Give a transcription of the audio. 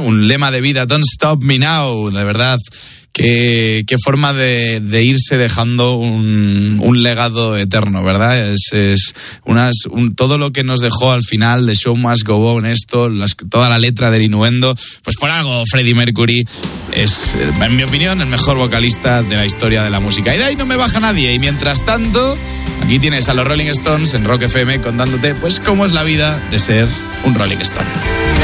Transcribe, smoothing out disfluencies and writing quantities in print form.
Un lema de vida, Don't Stop Me Now, de verdad. Qué forma de irse dejando un legado eterno, ¿verdad? Todo lo que nos dejó al final de Show Must Go On, toda la letra del Innuendo, pues por algo Freddie Mercury es, en mi opinión, el mejor vocalista de la historia de la música. Y de ahí no me baja nadie. Y mientras tanto, aquí tienes a los Rolling Stones en Rock FM contándote, pues, cómo es la vida de ser un Rolling Stone.